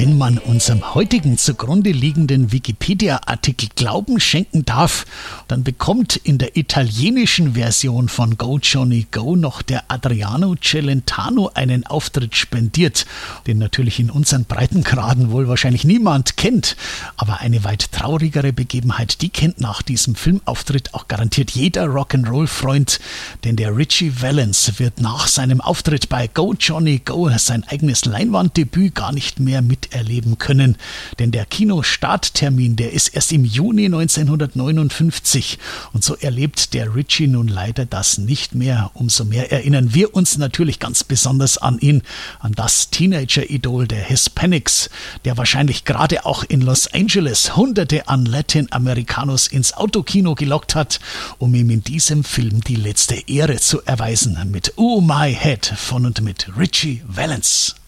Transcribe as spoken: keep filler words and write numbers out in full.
Wenn man unserem heutigen zugrunde liegenden Wikipedia-Artikel Glauben schenken darf, dann bekommt in der italienischen Version von Go Johnny Go noch der Adriano Celentano einen Auftritt spendiert, den natürlich in unseren Breitengraden wohl wahrscheinlich niemand kennt. Aber eine weit traurigere Begebenheit, die kennt nach diesem Filmauftritt auch garantiert jeder Rock'n'Roll-Freund, denn der Ritchie Valens wird nach seinem Auftritt bei Go Johnny Go sein eigenes Leinwanddebüt gar nicht mehr miterleben können, denn der Kinostarttermin, der ist erst im Juni neunzehnhundertneunundfünfzig und so erlebt der Ritchie nun leider das nicht mehr. Umso mehr erinnern wir uns natürlich ganz besonders an ihn, an das Teenager-Idol der Hispanics, der wahrscheinlich gerade auch in Los Angeles Hunderte an Latin-Americanos ins Autokino gelockt hat, um ihm in diesem Film die letzte Ehre zu erweisen mit Oh My Head von und mit Ritchie Valens.